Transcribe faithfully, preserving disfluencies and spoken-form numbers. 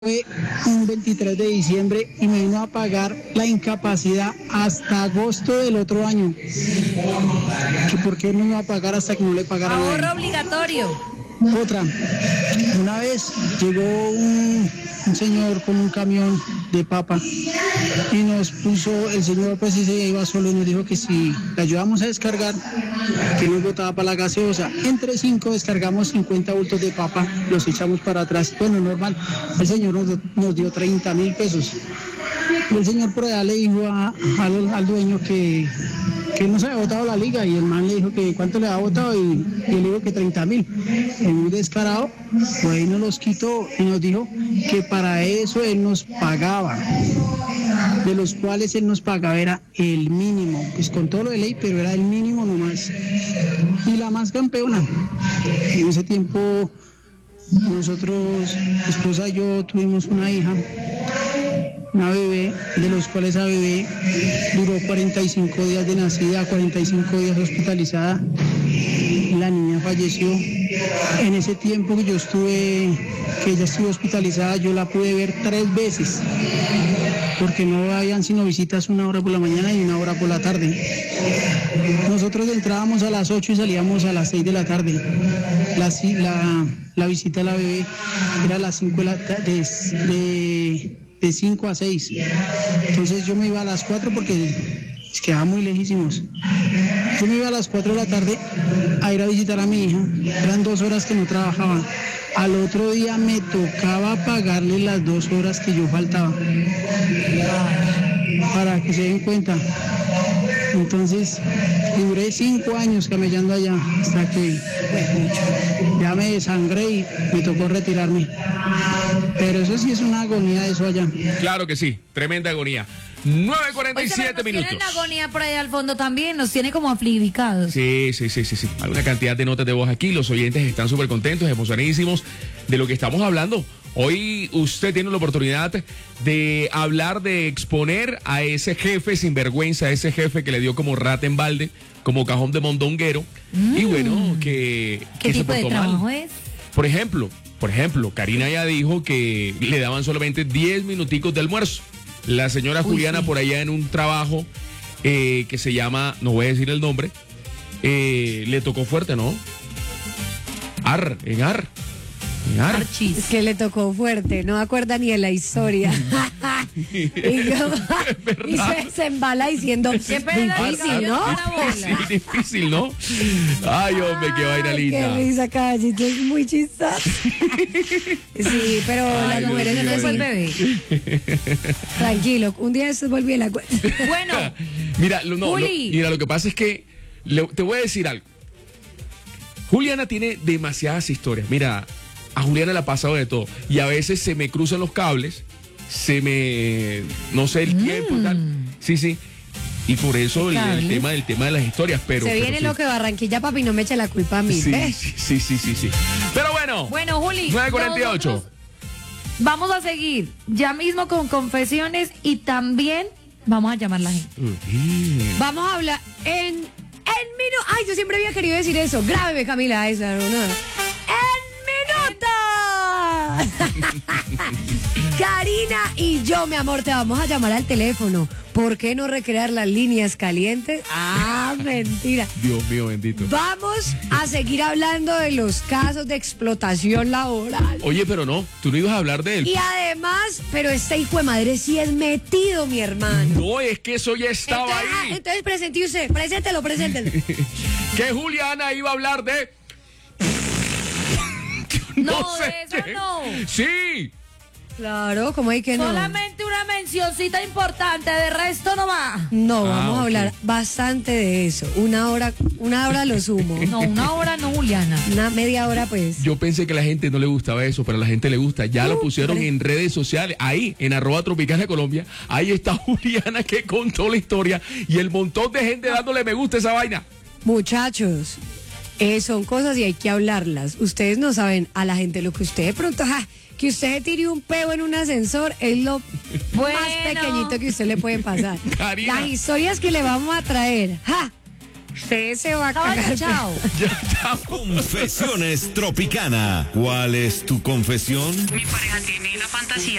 Fue un veintitrés de diciembre y me vino a pagar la incapacidad hasta agosto del otro año. ¿Que por qué no me iba a pagar hasta que no le pagara nada? Ahorro obligatorio. Otra, una vez llegó un, un señor con un camión de papa y nos puso, el señor pues sí se iba solo y nos dijo que si le ayudamos a descargar, que nos botaba para la gaseosa. Entre cinco descargamos cincuenta bultos de papa, los echamos para atrás. Bueno, normal, el señor nos, nos dio treinta mil pesos. Y el señor por allá le dijo a, al, al dueño que, que no se había botado la liga y el man le dijo que cuánto le había botado y, y él dijo que treinta mil. Muy descarado, pues ahí nos los quitó y nos dijo que para eso él nos pagaba, de los cuales él nos pagaba era el mínimo, pues con todo lo de ley, pero era el mínimo nomás. Y la más campeona, en ese tiempo nosotros, mi esposa y yo tuvimos una hija, una bebé, de los cuales esa bebé duró cuarenta y cinco días de nacida, cuarenta y cinco días hospitalizada. La niña falleció. En ese tiempo que yo estuve, que ella estuvo hospitalizada, yo la pude ver tres veces, porque no habían sino visitas una hora por la mañana y una hora por la tarde. Nosotros entrábamos a las ocho y salíamos a las seis de la tarde. La, la, la visita a la bebé era a las cinco de la tarde. De, de cinco a seis. Entonces yo me iba a las cuatro porque quedaba muy lejísimos. Yo me iba a las cuatro de la tarde a ir a visitar a mi hija. Eran dos horas que no trabajaba. Al otro día me tocaba pagarle las dos horas que yo faltaba. Para que se den cuenta. Entonces, duré cinco años camellando allá hasta que ya me desangré y me tocó retirarme. Pero eso sí es una agonía, eso allá. Claro que sí, tremenda agonía. nueve cuarenta y siete minutos. Tienen agonía por ahí al fondo también, nos tiene como aflibicados. Sí, sí, sí, sí, sí. Alguna cantidad de notas de voz aquí. Los oyentes están súper contentos, emocionadísimos de lo que estamos hablando. Hoy usted tiene la oportunidad de hablar, de exponer a ese jefe sinvergüenza, a ese jefe que le dio como rata en balde, como cajón de mondonguero. Mm. Y bueno, que, ¿Qué que tipo se de portó trabajo mal. es? Por ejemplo, por ejemplo, Karina ya dijo que le daban solamente diez minuticos de almuerzo. La señora Uy, Juliana sí. por allá en un trabajo eh, que se llama, no voy a decir el nombre, eh, le tocó fuerte, ¿no? Ar, en Ar. En Ar. Archis. Es que le tocó fuerte, no me acuerda ni de la historia. y yo- y se, se embala diciendo, Siempre era difícil, la- ¿no? la bola. Sí, difícil, ¿no? Ay, hombre, qué vaina Ay, linda. qué risa, caballito, es muy chistoso. Sí, pero Ay, las mujeres Dios no mío, Fue el así. bebé. Tranquilo, un día después volví a la cuenta. Bueno, Mira, lo, no, lo- Juli. mira, lo que pasa es que le- te voy a decir algo. Juliana tiene demasiadas historias. Mira, a Juliana le ha pasado de todo. Y a veces se me cruzan los cables, se me, no sé, el tiempo y tal. Sí, sí. Y por eso el, el Cables. tema del tema de las historias, pero... Se pero viene sí. lo que Barranquilla, papi, no me eche la culpa a mí. Sí, ¿ves? sí, sí, sí, sí, sí. Pero bueno, bueno, Juli. nueve cuarenta y ocho. nosotros Vamos a seguir ya mismo con confesiones y también vamos a llamar a la gente. Uy. Vamos a hablar en, en minutos. Ay, yo siempre había querido decir eso. Grábeme, Camila, esa. No, no. ¡En minutos! Karina y yo, mi amor, te vamos a llamar al teléfono. ¿Por qué no recrear las líneas calientes? Ah, mentira. Dios mío, bendito. Vamos a seguir hablando de los casos de explotación laboral. Oye, pero no, tú no ibas a hablar de él. Y además, pero este hijo de madre sí es metido, mi hermano. No, es que eso ya estaba Entonces, ah, ahí. entonces presente usted, preséntelo, preséntelo. Que Juliana iba a hablar de... No, de eso qué. no. Sí. Claro, ¿cómo hay que no? Solamente una mencioncita importante, de resto no va. No, Ah, vamos ok. a hablar bastante de eso. Una hora, una hora lo sumo. No, una hora no, Juliana. Una media hora, pues. Yo pensé que a la gente no le gustaba eso, pero a la gente le gusta. Ya lo Uh, pusieron hombre. en redes sociales, ahí, en arroba tropical de Colombia. Ahí está Juliana que contó la historia y el montón de gente dándole me gusta a esa vaina. Muchachos, eh, son cosas y hay que hablarlas. Ustedes no saben a la gente lo que usted de pronto, ja, que usted se tire un peo en un ascensor es lo Bueno. más pequeñito que usted le puede pasar. Karina. Las historias que le vamos a traer, ja, Usted se va a Caballo, cagar. chao. Ya, chao. Confesiones Tropicana. ¿Cuál es tu confesión? Mi pareja tiene la fantasía